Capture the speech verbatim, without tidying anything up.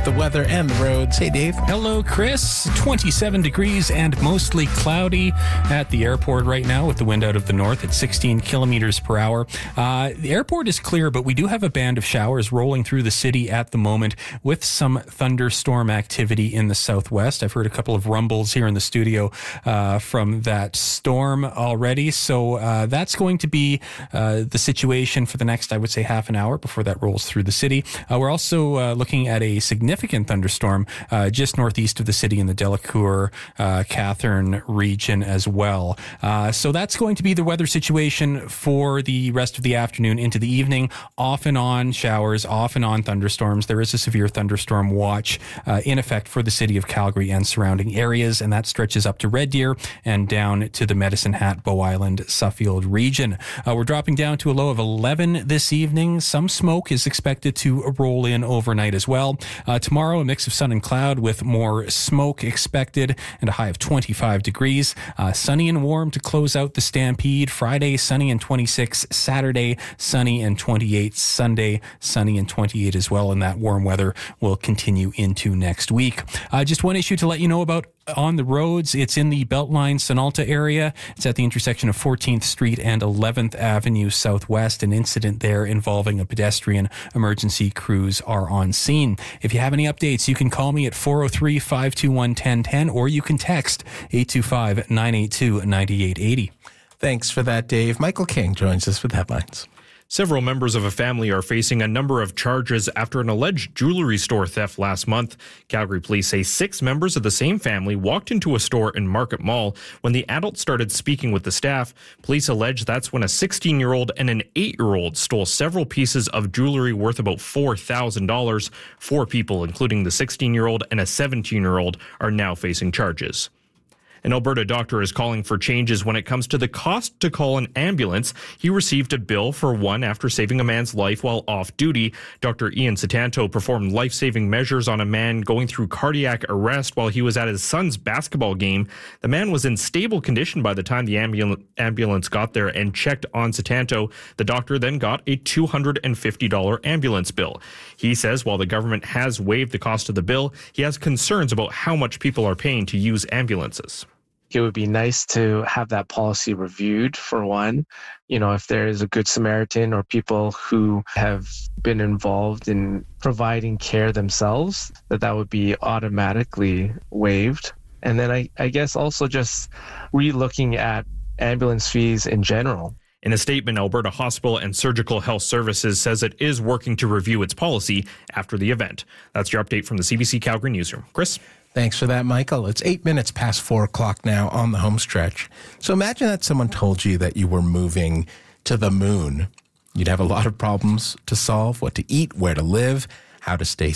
the weather and the roads. Hey, Dave. Hello, Chris. twenty-seven degrees and mostly cloudy at the airport right now with the wind out of the north at sixteen kilometers per hour. Uh, the airport is clear, but we do have a band of showers rolling through the city at the moment with some thunderstorm activity in the southwest. I've heard a couple of rumbles here in the studio uh, from that storm already. So uh, that's going to be uh, the situation for the next, I would say, half an hour before that rolls through the city. Uh, we're also uh, looking at a significant thunderstorm uh, just northeast of the city in the Delacour, uh, Catherine region as well. Uh, so that's going to be the weather situation for the rest of the afternoon into the evening. Off and on showers, off and on thunderstorms. There is a severe thunderstorm watch uh, in effect for the city of Calgary and surrounding areas, and that stretches up to Red Deer and down to the Medicine Hat, Bow Island, Suffield region. Uh, we're dropping down to a low of eleven this evening. Some smoke is expected to roll in overnight as well. Uh, tomorrow, a mix of sun and cloud with more smoke expected and a high of twenty-five degrees. Uh, sunny and warm to close out the Stampede. Friday, sunny and twenty-six. Saturday, sunny and twenty-eight. Sunday, sunny and twenty-eight as well. And that warm weather will continue into next week. Uh, just one issue to let you know about on the roads. It's in the Beltline Sonalta area. It's at the intersection of fourteenth Street and eleventh Avenue Southwest. An incident there involving a pedestrian. Emergency crews are on scene. If you have any updates, you can call me at four oh three, five two one, one oh one oh or you can text eight two five, nine eight two, nine eight eight oh. Thanks for that, Dave. Michael King joins us with headlines. Several members of a family are facing a number of charges after an alleged jewelry store theft last month. Calgary police say six members of the same family walked into a store in Market Mall when the adult started speaking with the staff. Police allege that's when a sixteen-year-old and an eight-year-old stole several pieces of jewelry worth about four thousand dollars. Four people, including the sixteen-year-old and a seventeen-year-old, are now facing charges. An Alberta doctor is calling for changes when it comes to the cost to call an ambulance. He received a bill for one after saving a man's life while off duty. Doctor Ian Satanto performed life-saving measures on a man going through cardiac arrest while he was at his son's basketball game. The man was in stable condition by the time the ambul- ambulance got there and checked on Satanto. The doctor then got a two hundred fifty dollars ambulance bill. He says while the government has waived the cost of the bill, he has concerns about how much people are paying to use ambulances. It would be nice to have that policy reviewed, for one. You know, if there is a Good Samaritan or people who have been involved in providing care themselves, that that would be automatically waived. And then I, I guess also just re-looking at ambulance fees in general. In a statement, Alberta Hospital and Surgical Health Services says it is working to review its policy after the event. That's your update from the C B C Calgary Newsroom. Chris? Thanks for that, Michael. It's eight minutes past four o'clock now on the home stretch. So imagine that someone told you that you were moving to the moon. You'd have a lot of problems to solve: what to eat, where to live, how to stay